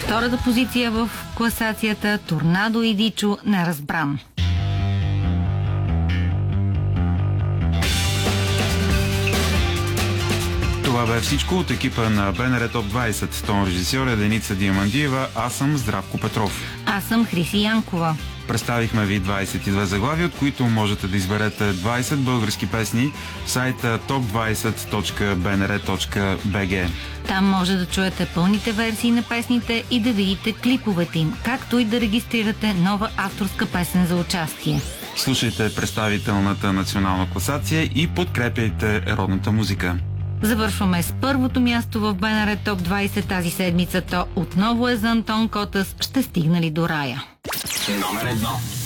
втората позиция в класацията Торнадо и Дичо Неразбран. Това бе всичко от екипа на БНР Топ 20. Тон режисьор е Деница Диамандиева, аз съм Здравко Петров. Аз съм Хриси Янкова. Представихме ви 22 заглавия, от които можете да изберете 20 български песни в сайта top20.bnr.bg. Там може да чуете пълните версии на песните и да видите клиповете им, както и да регистрирате нова авторска песен за участие. Слушайте представителната национална класация и подкрепяйте родната музика. Завършваме с първото място в БНР Топ 20 тази седмица. То отново е за Антон Котас. Ще стигнали до рая. Номер 1.